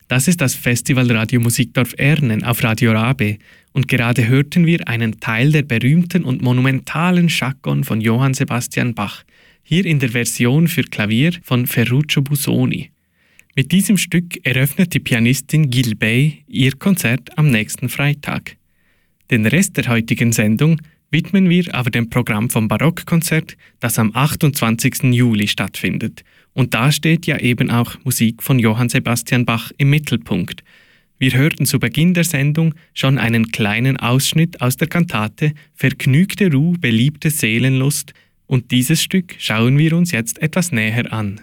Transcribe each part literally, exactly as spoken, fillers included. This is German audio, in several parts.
Das ist das Festivalradio Musikdorf Ernen auf Radio Rabe und gerade hörten wir einen Teil der berühmten und monumentalen Chaconne von Johann Sebastian Bach, hier in der Version für Klavier von Ferruccio Busoni. Mit diesem Stück eröffnet die Pianistin Gil Bey ihr Konzert am nächsten Freitag. Den Rest der heutigen Sendung widmen wir aber dem Programm vom Barockkonzert, das am achtundzwanzigsten Juli stattfindet. Und da steht ja eben auch Musik von Johann Sebastian Bach im Mittelpunkt. Wir hörten zu Beginn der Sendung schon einen kleinen Ausschnitt aus der Kantate Vergnügte Ruh, beliebte Seelenlust, und dieses Stück schauen wir uns jetzt etwas näher an.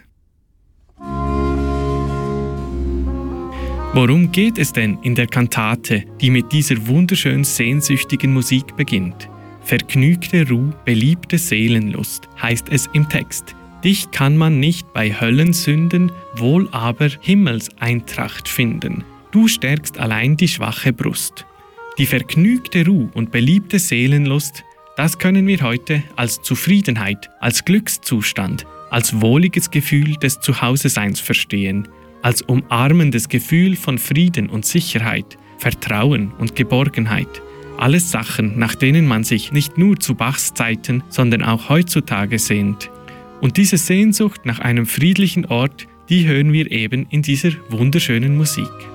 Worum geht es denn in der Kantate, die mit dieser wunderschön sehnsüchtigen Musik beginnt? Vergnügte Ruh, beliebte Seelenlust, heißt es im Text. Dich kann man nicht bei Höllensünden, wohl aber Himmelseintracht finden. Du stärkst allein die schwache Brust. Die vergnügte Ruh und beliebte Seelenlust, das können wir heute als Zufriedenheit, als Glückszustand, als wohliges Gefühl des Zuhause-Seins verstehen, als umarmendes Gefühl von Frieden und Sicherheit, Vertrauen und Geborgenheit. Alles Sachen, nach denen man sich nicht nur zu Bachs Zeiten, sondern auch heutzutage sehnt. Und diese Sehnsucht nach einem friedlichen Ort, die hören wir eben in dieser wunderschönen Musik.